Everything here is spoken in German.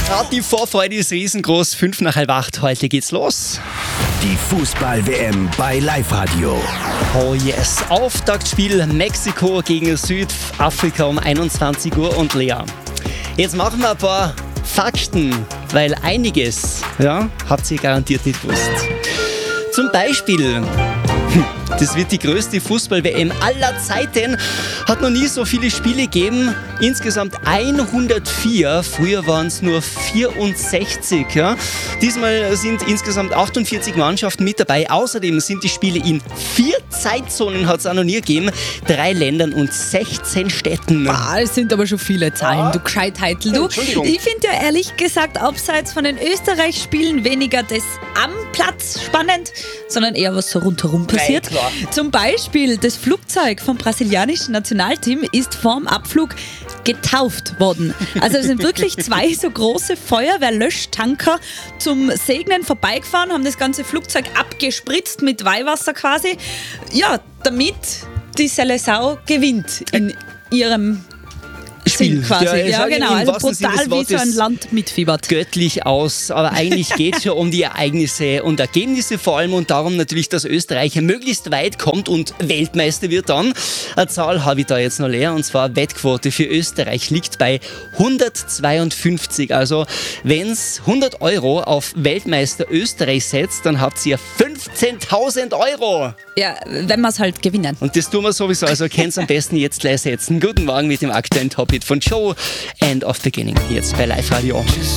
Ja, die Vorfreude ist riesengroß. 8:05. Heute geht's los. Die Fußball-WM bei Live-Radio. Oh yes. Auftaktspiel Mexiko gegen Südafrika um 21 Uhr und Lea. Jetzt machen wir ein paar Fakten, weil einiges, habt ihr garantiert nicht gewusst. Zum Beispiel, das wird die größte Fußball-WM aller Zeiten. Hat noch nie so viele Spiele gegeben. Insgesamt 104. Früher waren es nur 64. Ja. Diesmal sind insgesamt 48 Mannschaften mit dabei. Außerdem sind die Spiele in 4 Zeitzonen, hat es auch noch nie gegeben. 3 Ländern und 16 Städten. Es sind aber schon viele Zahlen, du Gescheit-Heitel, du. Entschuldigung. Ich finde ja ehrlich gesagt, abseits von den Österreich-Spielen weniger das am Platz spannend, sondern eher was so rundherum passiert. Nein, klar. Zum Beispiel das Flugzeug vom brasilianischen Nationalteam ist vorm Abflug getauft worden. Also es sind wirklich 2 so große Feuerwehrlöschtanker zum Segnen vorbeigefahren, haben das ganze Flugzeug abgespritzt mit Weihwasser quasi. Ja, damit die Seleção gewinnt in ihrem Spiel quasi. Ja, genau. Also brutal wie so ein Land mitfiebert. Göttlich aus, aber eigentlich geht es ja um die Ereignisse und Ergebnisse vor allem und darum natürlich, dass Österreich möglichst weit kommt und Weltmeister wird dann. Eine Zahl habe ich da jetzt noch leer und zwar Wettquote für Österreich liegt bei 152. Also wenn es 100 € auf Weltmeister Österreich setzt, dann habt ihr 15.000 €. Ja, wenn wir es halt gewinnen. Und das tun wir sowieso, also könnt ihr am besten jetzt gleich setzen. Guten Morgen mit dem aktuellen Topic von Joe and of Beginning, jetzt bei Live Radio.